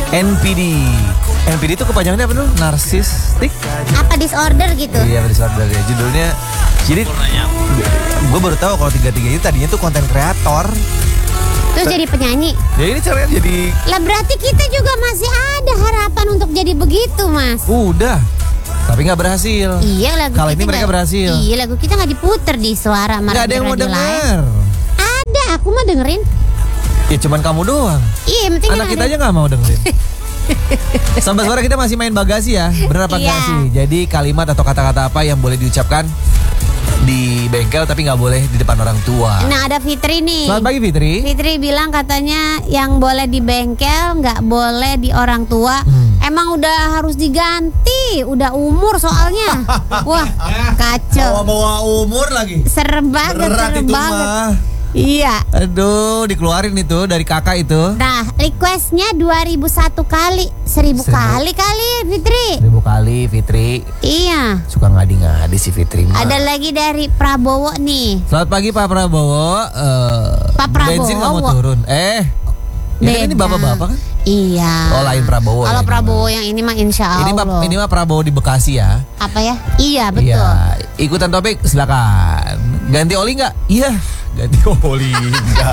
NPD. NPD itu kepanjangannya apa tuh? Narsistik? Apa disorder gitu? Iya, disorder ya. Judulnya. Jadi gue baru tahu kalau 33 ini tadinya tuh konten kreator. Terus jadi penyanyi. Ya ini caranya jadi. Lah berarti kita juga masih ada harapan untuk jadi begitu, Mas. Udah. Tapi nggak berhasil. Iya, lagu Kali kita ini mereka nggak- berhasil. Iya, lagu kita nggak diputer di suara Nggak ada yang mau denger. Ada, aku mah dengerin. Ya cuman kamu doang. Iya, yang penting Anak ada. kita aja nggak mau dengerin. Sampai suara kita masih main bagasi ya. Bener apa enggak Iya. sih? Jadi kalimat atau kata-kata apa yang boleh diucapkan di bengkel tapi nggak boleh di depan orang tua. Nah, ada Fitri nih. Selamat pagi Fitri. Fitri bilang katanya yang boleh di bengkel nggak boleh di orang tua. Emang udah harus diganti, udah umur soalnya. Wah, kacau. Bawa umur lagi. Serem banget, Berat serem itu banget. mah. Iya. Aduh, dikeluarin itu dari kakak itu. Nah, requestnya 2001 kali, 1000 kali Fitri. 1000 kali Fitri. Iya. Suka ngadi-ngadi si Fitri mah. Ada lagi dari Prabowo nih. Selamat pagi Pak Prabowo. Pak Prabowo. Bensin nggak mau turun. Ya kan ini Beda. bapak-bapak kan? Iya. Oh, lain Prabowo. Kalau ya, Prabowo yang ini mah insya Ini Allah. mah Prabowo di Bekasi ya. Apa ya? Iya, betul. Iya. Ikutan topik silakan. Ganti oli nggak? Iya. Ganti oli nggak.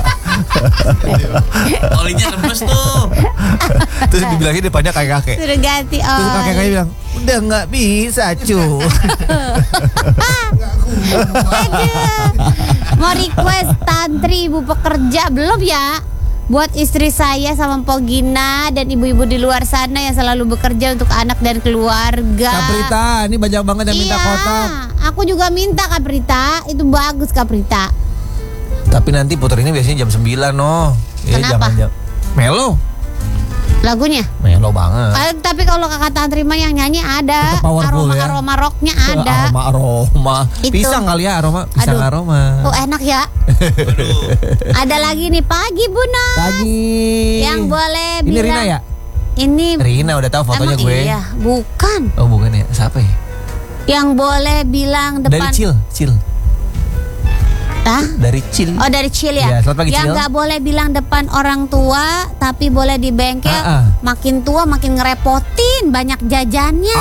Olinya rembes tuh. Terus dibilangin depannya kakek-kakek. Sudah ganti Terus kakek-kakek bilang, udah nggak bisa cu. Aduh. Mau request tantri ibu pekerja belum ya? Buat istri saya sama Mpok Gina dan ibu-ibu di luar sana yang selalu bekerja untuk anak dan keluarga. Kaprita, ini banyak banget yang minta kotak. Aku juga minta Kaprita. Itu bagus Kaprita. Tapi nanti puter ini biasanya jam 9 no. Ya, Kenapa? jangan Melo. Lagunya. Melo banget. Tapi kalau kakak tantri mah yang nyanyi ada. Tetap powerful ya. Aroma rocknya ada. Aroma. Itu. Pisang kali ya aroma. Pisang Aduh. aroma. Oh enak ya. Ada lagi nih pagi Buna. Pagi. Yang boleh Ini bilang. Rina ya? Ini Rina udah tahu fotonya emang gue. Iya, bukan. Oh bukan ya. Siapa ya? Yang boleh bilang Dari depan. Cil. Hah? Dari Cil. Oh dari Cil ya. Iya, selamat pagi, Yang Cil. nggak boleh bilang depan orang tua, tapi boleh di bengkel. Makin tua makin ngerepotin, banyak jajannya.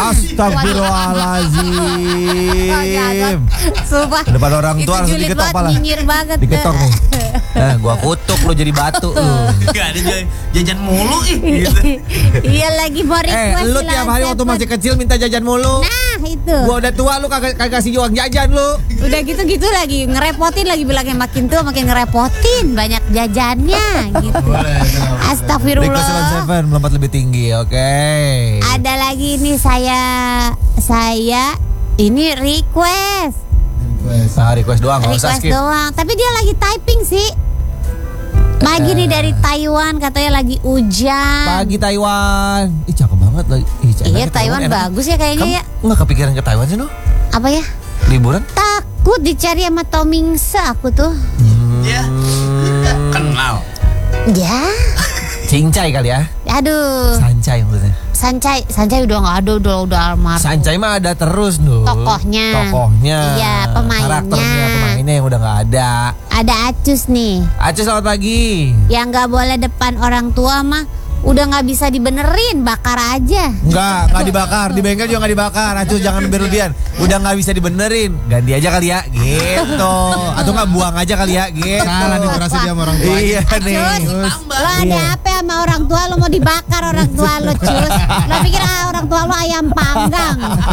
Astagfirullahaladzim. Sumpah. Depan orang tua Itu langsung julid diketok banget, pala. nyinyir banget. Diketok nih. Gua kutuk lu jadi batu lu. Gak ada jajan mulu gitu. Iya lagi mau request. Lu tiap hari waktu masih kecil minta jajan mulu. Nah itu. Gua udah tua lu kagak kasih uang jajan lu. Udah gitu lagi ngerepotin lagi bilangnya makin tua makin ngerepotin banyak jajannya gitu. Request Astagfirullah. 77 melompat lebih tinggi. Oke. Ada lagi nih saya ini request Request doang nggak usah skip. doang. Tapi dia lagi typing sih. Pagi nih dari Taiwan katanya lagi hujan. Pagi Taiwan. Ih cakep banget lagi. Iya Taiwan bagus ya kayaknya ya. Nggak kepikiran ke Taiwan sih no? Apa ya? Liburan? Takut dicari sama Tomingse aku tuh. Ya. Kenal. Ya. Cincai kali ya? Aduh. Sancai maksudnya. Sancai udah nggak ada, udah almarhum. Sancai mah ada terus no. Tokohnya. Iya, pemainnya yang udah nggak ada. Ada Acus nih. Aceh selamat pagi. Yang nggak boleh depan orang tua mah udah nggak bisa dibenerin, bakar aja. Nggak dibakar. Di bengkel juga nggak dibakar. Aceh jangan berlebihan. Udah nggak bisa dibenerin. Ganti aja kali ya, gitu. Atau nggak buang aja kali ya, gitu. Salah nih berasa dia sama orang tua. Iya nih. Cus, lo ada apa sama orang tua lo mau dibakar orang tua lo Cus? Lo pikir orang tua lo ayam panggang?